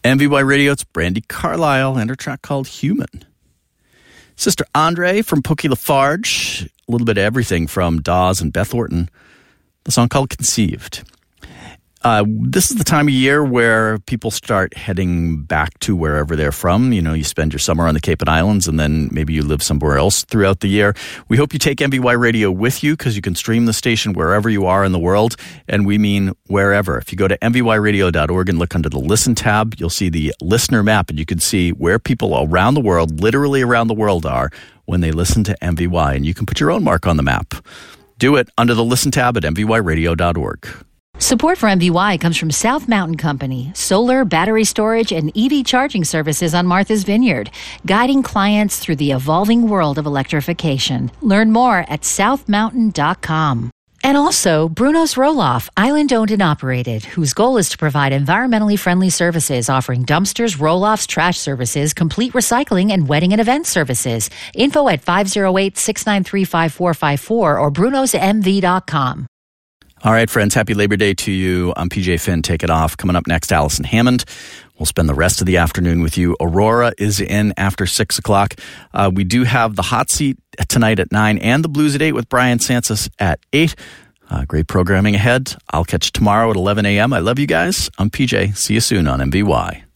MVY Radio, it's Brandy Carlisle and her track called Human. Sister Andre from Pokey Lafarge, a little bit of everything from Dawes and Beth Orton, the song called Conceived. This is the time of year where people start heading back to wherever they're from. You know, you spend your summer on the Cape and Islands and then maybe you live somewhere else throughout the year. We hope you take MVY Radio with you because you can stream the station wherever you are in the world, and we mean wherever. If you go to mvyradio.org and look under the Listen tab, you'll see the listener map and you can see where people around the world, literally around the world, are when they listen to MVY, and you can put your own mark on the map. Do it under the Listen tab at mvyradio.org. Support for MVY comes from South Mountain Company, solar, battery storage, and EV charging services on Martha's Vineyard, guiding clients through the evolving world of electrification. Learn more at southmountain.com. And also, Bruno's Roll-Off, island-owned and operated, whose goal is to provide environmentally friendly services, offering dumpsters, roll-offs, trash services, complete recycling, and wedding and event services. Info at 508-693-5454 or brunosmv.com. All right, friends, happy Labor Day to you. I'm PJ Finn. Take it off. Coming up next, Allison Hammond. We'll spend the rest of the afternoon with you. Aurora is in after 6 o'clock. We do have the hot seat tonight at 9 and the blues at 8 with Brian Sansas at 8. Great programming ahead. I'll catch you tomorrow at 11 a.m. I love you guys. I'm PJ. See you soon on MVY.